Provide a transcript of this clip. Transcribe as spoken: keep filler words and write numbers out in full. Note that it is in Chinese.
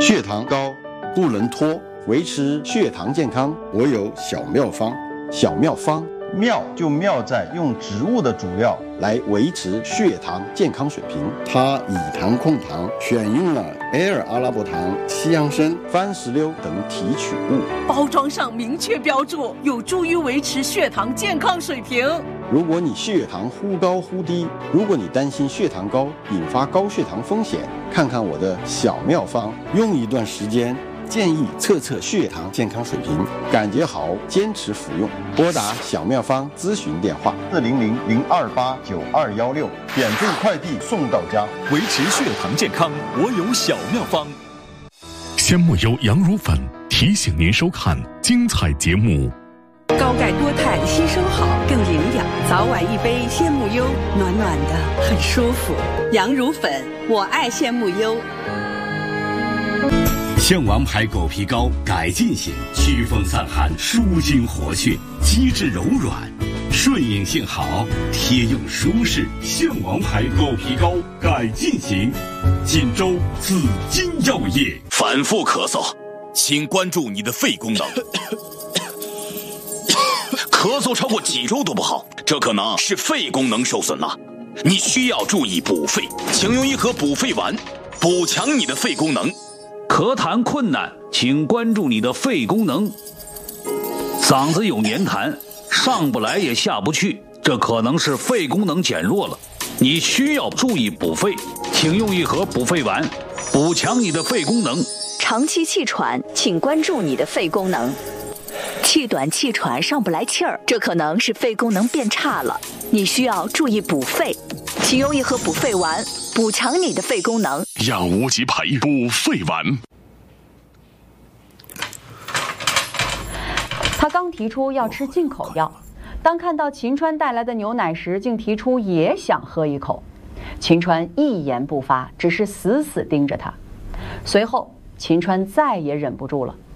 血糖高不能拖，维持血糖健康，我有小妙方。小妙方，妙就妙在用植物的主料来维持血糖健康水平。它以糖控糖，选用了 L 阿拉伯糖、西洋参、番石榴等提取物。 包装上明确标注，有助于维持血糖健康水平。 如果你血糖忽高忽低，如果你担心血糖高引发高血糖风险，看看我的小妙方，用一段时间，建议测测血糖健康水平，感觉好坚持服用。拨打小妙方咨询电话四零零零二八九二幺六，免费快递送到家。 维持血糖健康，我有小妙方。 鲜木优羊乳粉提醒您收看精彩节目。 高钙多肽吸收好，更营养。早晚一杯鲜木优，暖暖的，很舒服。羊乳粉，我爱鲜木优。 象王牌狗皮膏改进型，祛风散寒，舒筋活血，机质柔软，顺应性好，贴用舒适。象王牌狗皮膏改进型，锦州紫金药业。 反复咳嗽，请关注你的肺功能。咳嗽超过几周都不好，这可能是肺功能受损了，你需要注意补肺，请用一盒补肺丸，补强你的肺功能。 咳痰困难，请关注你的肺功能。嗓子有黏痰，上不来也下不去，这可能是肺功能减弱了，你需要注意补肺，请用一盒补肺丸，补强你的肺功能。 长期气喘，请关注你的肺功能。气短气喘上不来气儿，这可能是肺功能变差了，你需要注意补肺，请用一盒补肺丸，补强你的肺功能。 养无极牌补肺丸。 他刚提出要吃进口药，当看到秦川带来的牛奶时，竟提出也想喝一口。秦川一言不发，只是死死盯着他。随后，秦川再也忍不住了。